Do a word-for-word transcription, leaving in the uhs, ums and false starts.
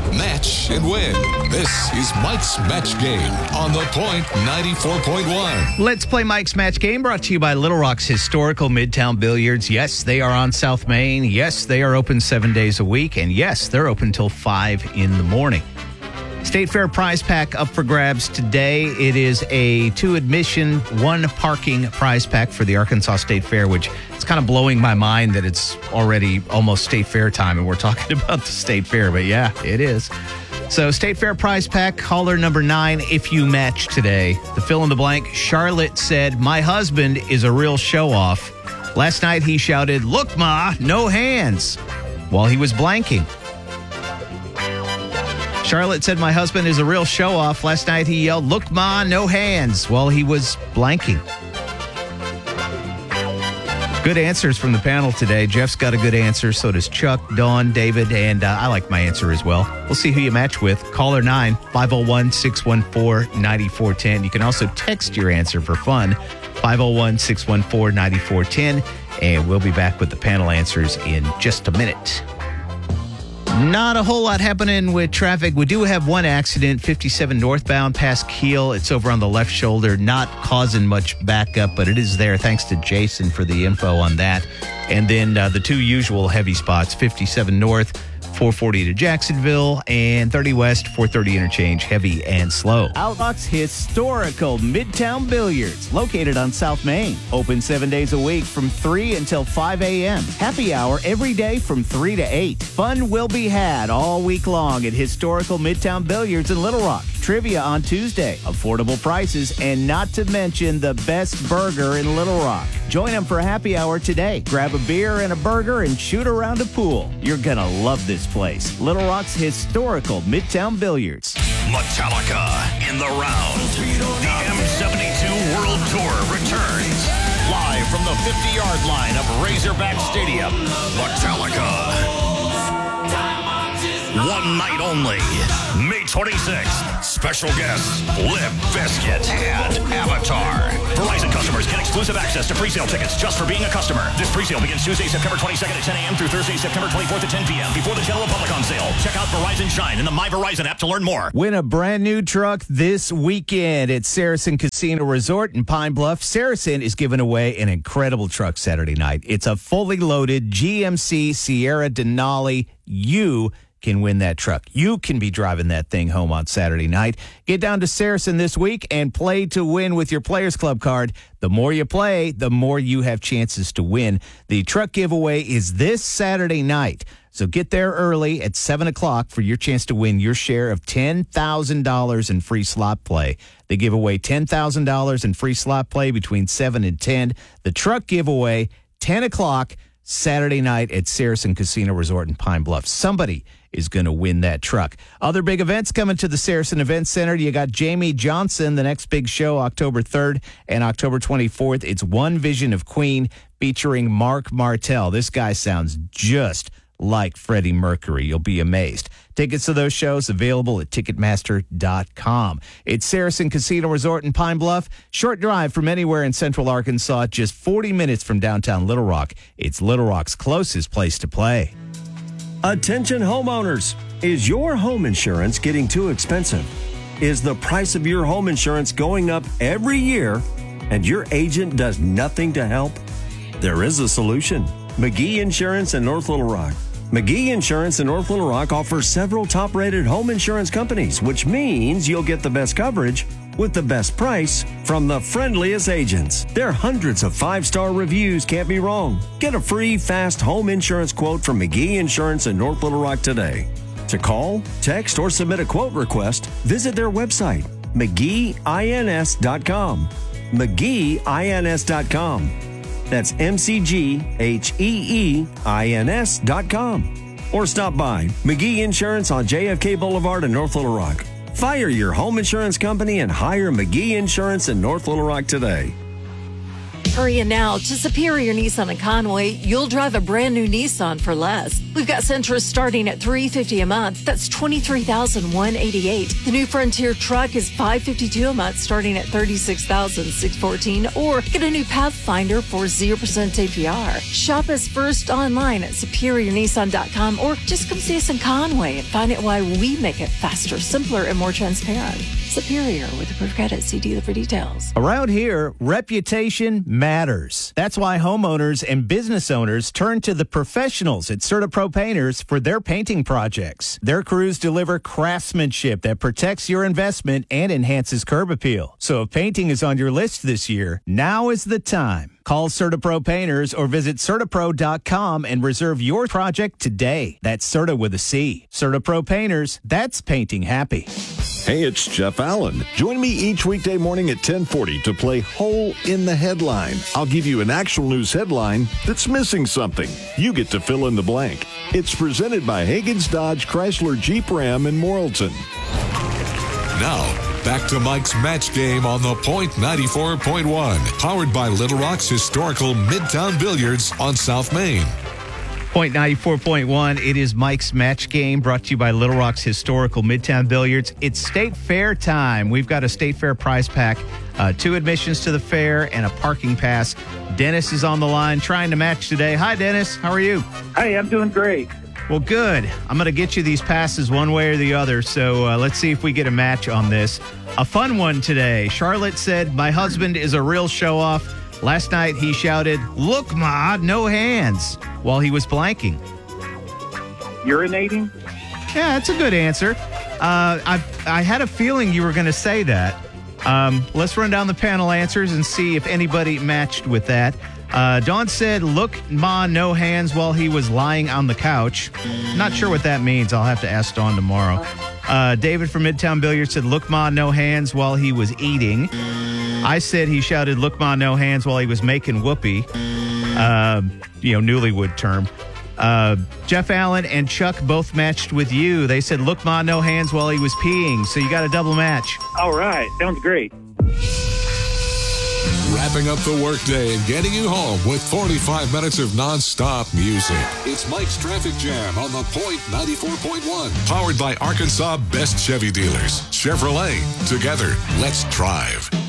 match, and win. This is Mike's Match Game on The Point ninety-four point one. Let's play Mike's Match Game, brought to you by Little Rock's historical Midtown Billiards. Yes, they are on South Main. Yes, they are open seven days a week. And yes, they're open till five in the morning. State Fair prize pack up for grabs today. It is a two admission, one parking prize pack for the Arkansas State Fair, which it's kind of blowing my mind that it's already almost State Fair time and we're talking about the State Fair. But yeah, it is. So State Fair prize pack, caller number nine, if you match today. The fill in the blank, Charlotte said, my husband is a real show off. Last night he shouted, look, Ma, no hands, while he was blanking. Charlotte said, my husband is a real show-off. Last night he yelled, look, Ma, no hands, while he was blanking. Good answers from the panel today. Jeff's got a good answer. So does Chuck, Dawn, David, and uh, I like my answer as well. We'll see who you match with. Caller nine, five oh one, six one four, nine four one oh. You can also text your answer for fun, five oh one, six one four, nine four one oh. And we'll be back with the panel answers in just a minute. Not a whole lot happening with traffic. We do have one accident, fifty-seven northbound past Kiel. It's over on the left shoulder, not causing much backup, but it is there. Thanks to Jason for the info on that. And then uh, the two usual heavy spots, fifty-seven north, four forty to Jacksonville, and thirty west, four thirty interchange, heavy and slow. Outlock's historical Midtown Billiards, located on South Main. Open seven days a week from three until five a.m. Happy hour every day from three to eight. Fun will be had all week long at historical Midtown Billiards in Little Rock. Trivia on Tuesday, affordable prices, and not to mention the best burger in Little Rock. Join them for a happy hour today. Grab a beer and a burger and shoot around a pool. You're gonna love this place. Little Rock's historical Midtown Billiards. Metallica in the round. The M seventy-two World Tour returns. Live from the fifty-yard line of Razorback Stadium. Metallica. One night only. May twenty-sixth. Special guests, Limp Bizkit and Avatar. Verizon customers get exclusive access to pre-sale tickets just for being a customer. This pre-sale begins Tuesday, September twenty-second at ten a.m. through Thursday, September twenty-fourth at ten p.m. before the general public on sale. Check out Verizon Shine in the My Verizon app to learn more. Win a brand new truck this weekend at Saracen Casino Resort in Pine Bluff. Saracen is giving away an incredible truck Saturday night. It's a fully loaded G M C Sierra Denali. You can win that truck. You can be driving that thing home on Saturday night. Get down to Saracen this week and play to win with your Players Club card. The more you play, the more you have chances to win. The truck giveaway is this Saturday night. So get there early at seven o'clock for your chance to win your share of ten thousand dollars in free slot play. They give away ten thousand dollars in free slot play between seven and ten. The truck giveaway, ten o'clock, Saturday night at Saracen Casino Resort in Pine Bluff. Somebody is going to win that truck. Other big events coming to the Saracen Event Center. You got Jamie Johnson, the next big show, October third and October twenty-fourth. It's One Vision of Queen featuring Mark Martel. This guy sounds just like Freddie Mercury. You'll be amazed. Tickets to those shows available at Ticketmaster dot com. It's Saracen Casino Resort in Pine Bluff. Short drive from anywhere in central Arkansas, just forty minutes from downtown Little Rock. It's Little Rock's closest place to play. Attention homeowners. Is your home insurance getting too expensive? Is the price of your home insurance going up every year and your agent does nothing to help? There is a solution. McGee Insurance in North Little Rock. McGee Insurance in North Little Rock offers several top-rated home insurance companies, which means you'll get the best coverage with the best price from the friendliest agents. Their hundreds of five-star reviews can't be wrong. Get a free, fast home insurance quote from McGee Insurance in North Little Rock today. To call, text, or submit a quote request, visit their website, McGee Ins dot com. McGee Ins dot com. That's M C G H E E I N S dot com. Or stop by McGee Insurance on J F K Boulevard in North Little Rock. Fire your home insurance company and hire McGee Insurance in North Little Rock today. Hurry in now to Superior Nissan in Conway. You'll drive a brand new Nissan for less. We've got Sentra starting at three hundred fifty dollars a month. That's twenty-three thousand one hundred eighty-eight dollars. The new Frontier truck is five hundred fifty-two dollars a month, starting at thirty-six thousand six hundred fourteen dollars. Or get a new Pathfinder for zero percent A P R. Shop us first online at superior nissan dot com, or just come see us in Conway and find out why we make it faster, simpler, and more transparent. Superior with approved credit. See dealer for details. Around here, reputation matters. That's why homeowners and business owners turn to the professionals at CertaPro Painters for their painting projects. Their crews deliver craftsmanship that protects your investment and enhances curb appeal. So if painting is on your list this year, now is the time. Call CertaPro Painters or visit Certapro dot com and reserve your project today. That's Certa with a C. CertaPro Painters, that's painting happy. Hey, it's Jeff Allen. Join me each weekday morning at ten forty to play Hole in the Headline. I'll give you an actual news headline that's missing something. You get to fill in the blank. It's presented by Hagen's Dodge Chrysler Jeep Ram in Morrilton. Now, back to Mike's Match Game on the Point ninety-four point one. Powered by Little Rock's historical Midtown Billiards on South Main. Point ninety-four point one, it is Mike's Match Game, brought to you by Little Rock's historical Midtown Billiards. It's State Fair time. We've got a State Fair prize pack, uh, two admissions to the fair, and a parking pass. Dennis is on the line trying to match today. Hi, Dennis. How are you? Hey, I'm doing great. Well, good. I'm going to get you these passes one way or the other, so uh, let's see if we get a match on this. A fun one today. Charlotte said, my husband is a real show-off. Last night he shouted, "Look, Ma, no hands," while he was blanking. Urinating? Yeah, that's a good answer. Uh, I I had a feeling you were going to say that. Um, let's run down the panel answers and see if anybody matched with that. Uh, Dawn said, "Look, Ma, no hands," while he was lying on the couch. Not sure what that means. I'll have to ask Dawn tomorrow. Uh, David from Midtown Billiards said, "Look, Ma, no hands," while he was eating. I said he shouted, "Look, Ma, no hands," while he was making whoopee. Uh, you know, newlywed term. Uh, Jeff Allen and Chuck both matched with you. They said, "Look, Ma, no hands," while he was peeing. So you got a double match. All right. Sounds great. Wrapping up the workday and getting you home with forty-five minutes of non-stop music. It's Mike's Traffic Jam on the Point ninety-four point one. Powered by Arkansas' best Chevy dealers. Chevrolet. Together, let's drive.